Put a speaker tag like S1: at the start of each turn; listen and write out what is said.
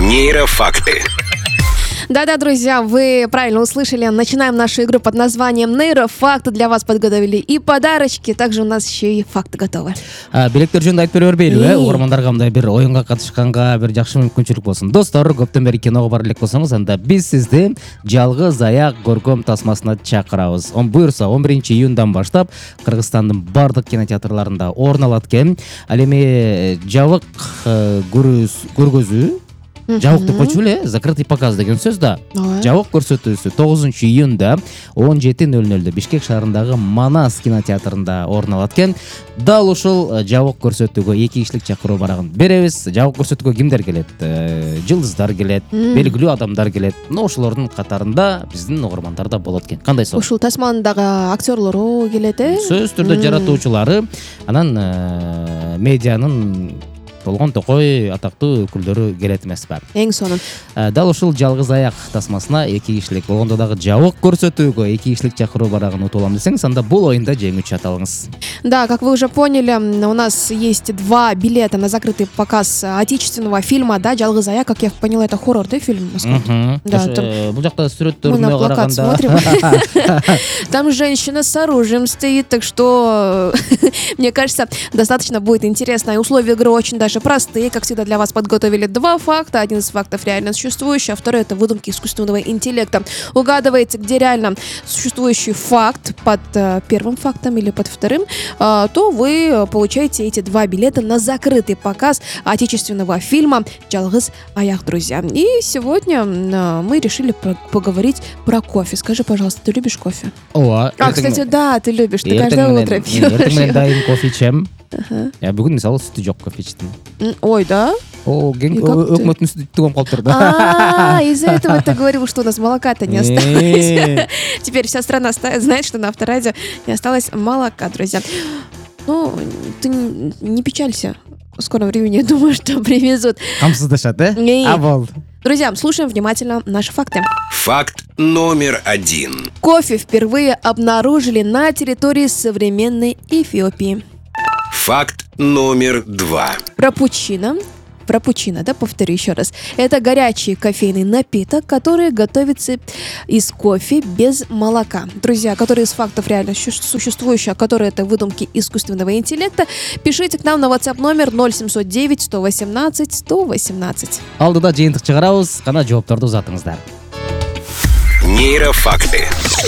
S1: Нейрофакты.
S2: Да-да, друзья, вы правильно услышали. Начинаем нашу игру под названием «Нейрофакты». Для вас подготовили и подарочки. Также у нас еще и факты готовы.
S3: Билеттер жөнүндө айтып бере бербейлиби? Угармандарга мындай бир оюнга катышканга бир жакшы мүмкүнчүлүк болсун. Достор, көптөн бери киного бар элек болсоңуз, анда биз сизди жалгыз аяк көркөм тасмасына чакырабыз. Буюрса 11-июндан баштап Кыргызстандын бардык кинотеатрларында орун алат экен. Ал эми жабык көргөзүү жабык деп койчу эле, закрытый показ деген сөз да. Жабык көрсөтүүсү 9-июнда 17:00 Бишкек шаарындагы Манас кинотеатрында орун алат экен. Дал ушул жабык көрсөтүүгө 2 кишилик чакыруу барагын беребиз. Жабык көрсөтүүгө кимдер келет? Жылдыздар келет, белгилүү адамдар келет. Ошолордун катарында биздин угармандар да болот экен. Кандай сон?
S2: Ушул тасмандагы актерлору келет,
S3: Сөз түрдө жаратуучулары, анан медианын болгон токой атактуу өкүлдөрү келет эмеспи?
S2: Эң сонун.
S3: Дал ушул жалгыз аяк тасмасына 2 кишилик, болгондо дагы жабык көрсөтүүгө 2 кишилик чакыруу барагын утуп алам десеңиз, анда бул оюнда жеңүүчү ата алыңыз.
S2: Да, как вы уже поняли, у нас есть 2 билета на закрытый показ отечественного фильма, да, «Жалгыз аяк», как я поняла, это хоррор, да, фильм?
S3: Да, бул жакта
S2: Мы
S3: сүрөттөрүнө
S2: на плакат
S3: караганда
S2: смотрим. Там женщина с оружием стоит, так что, мне кажется, достаточно будет интересно. И условия игры очень даже простые. Как всегда, для вас подготовили 2 факта. Один из фактов реально существующий, а второй — это выдумки искусственного интеллекта. Угадываете, где реально существующий факт под первым фактом или под вторым, то вы получаете эти 2 билета на закрытый показ отечественного фильма «Жалгыз аяк», друзья. И сегодня мы решили поговорить про кофе. Скажи, пожалуйста, ты любишь кофе? Кстати, да, ты любишь. Ты каждое утро пьешь.
S3: Эртең менен дайым кофе ичем. Я бүгүн мисалы сүтү жок кофе ичтим.
S2: Ой, да?
S3: Өкмөттүн сүтү түгөнүп калыптыр да.
S2: Из-за этого ты говорил, что у нас молока-то не осталось. Теперь вся страна знает, что на Авторадио не осталось молока, друзья. Ну, ты не печалься. В скором времени, я думаю, что привезут.
S3: Камсыздашат, да? Болду.
S2: Друзья, слушаем внимательно наши факты.
S1: Факт номер 1.
S2: Кофе впервые обнаружили на территории современной Эфиопии.
S1: Факт номер 2.
S2: Пропучино, да, повторю еще раз. Это горячий кофейный напиток, который готовится из кофе без молока. Друзья, которые из фактов реально существующие, а которые это выдумки искусственного интеллекта, пишите к нам на WhatsApp номер 0709 118 118.
S3: Алдыда жыйынтык чыгарабыз, кана жоопторду узатыңыздар.
S1: Нейрофакты.